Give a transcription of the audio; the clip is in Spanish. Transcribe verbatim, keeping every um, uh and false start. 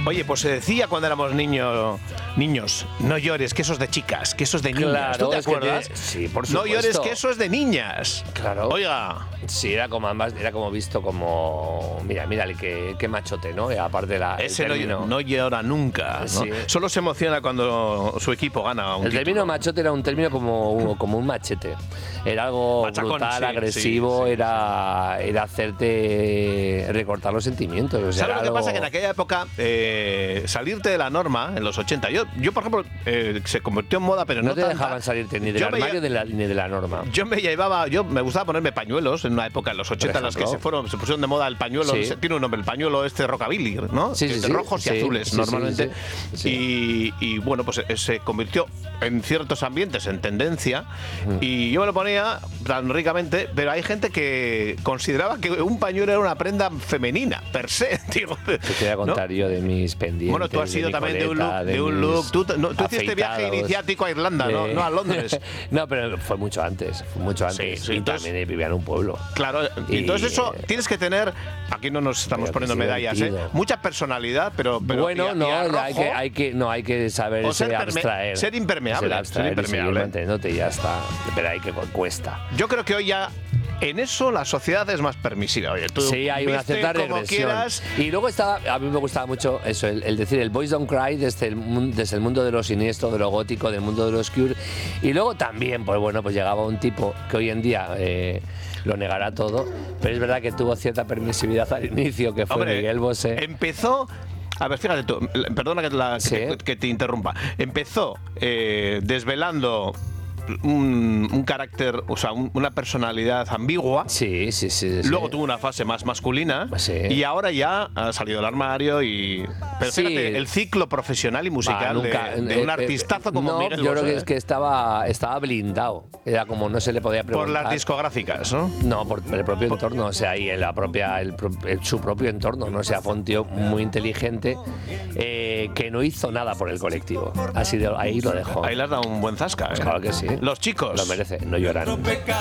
Oye, pues se decía cuando éramos niños, niños, no llores, que eso es de chicas, que eso es de niñas. Claro, ¿Tú te es que acuerdas? te- sí, por No supuesto. llores, que eso es de niñas. Claro. Oiga. Sí, era como además, era como visto como, mira, mira, qué, qué machote, ¿no? Y aparte la, Ese el no, término, no llora nunca, ¿no? Sí. Solo se emociona cuando su equipo gana un el término título. machote era un término como, como un machete. Era algo Machacón, brutal, sí, agresivo, sí, sí, era, era hacerte recortar los sentimientos. O sea, ¿Sabes lo era que algo- pasa? Que en aquella época eh, salirte de la norma, en los ochenta, yo, yo por ejemplo, eh, se convirtió en moda, pero no, no te tanta. dejaban salirte ni del Yo me armario lle- de la- ni de la norma. Yo me llevaba, yo me gustaba ponerme pañuelos en una época, en los ochenta, en las que ejemplo. se fueron, se pusieron de moda el pañuelo, Sí. se- tiene un nombre, el pañuelo este rockabilly, ¿no? Sí, sí, De sí. rojos y Sí, azules, sí, sí, normalmente. sí, sí. Y, y, bueno, pues eh, se convirtió en ciertos ambientes en tendencia. Y yo me lo ponía tan ricamente, pero hay gente que consideraba que un pañuelo era una prenda femenina, per se. Digo, Te voy a ¿no? contar yo de mis pendientes. Bueno, tú has sido mi también de un coleta, look, de un look. mis Tú, no, tú hiciste viaje afeitados, iniciático a Irlanda, de- ¿no? No a Londres. No, pero fue mucho antes, fue mucho antes. Sí, sí, y entonces- también vivía en un pueblo. Claro, y Y, entonces eso eh, tienes que tener, aquí no nos estamos pero que poniendo es medallas, ¿eh? divertido. Mucha personalidad, pero, pero bueno, y a- y no, a hay rojo, que, hay que, no, hay que saber O ser perme- abstraer. ser impermeable, Ser abstraer ser y seguir impermeable. manteniéndote y ya está. Pero hay que cuesta. Yo creo que hoy ya en eso la sociedad es más permisiva. Oye, tú Sí, hay una viste cierta como regresión. quieras. Y luego estaba, a mí me gustaba mucho eso, el, el decir el Boys Don't Cry desde el, mun- desde el mundo de lo siniestro, de lo gótico, del mundo de lo oscuro. Y luego también, pues bueno, pues llegaba un tipo que hoy en día eh, lo negará todo, pero es verdad que tuvo cierta permisividad al inicio, que fue Hombre, Miguel Bosé. empezó. A ver, fíjate tú, perdona que, la- que Sí. te, que te interrumpa. Empezó eh, desvelando un, un carácter, o sea, un- una personalidad ambigua. Sí, sí, sí. sí. Luego tuvo una fase más masculina Sí. y ahora ya ha salido del armario y... Pero Sí. fíjate, el ciclo profesional y musical Va, nunca- de, de un eh, artistazo eh, como no, Miguel yo creo Bosé, que es que estaba, estaba blindado. Era como no se le podía preguntar. por las discográficas, ¿no? No, por el propio entorno, o sea, y en la propia, el, pro- el- su propio entorno, ¿no? O sea, fue un tío muy inteligente eh, que no hizo nada por el colectivo. Así de, ahí lo dejó. Ahí le has dado un buen zasca, ¿eh? Claro que sí. Los chicos. Lo merece, no lloran.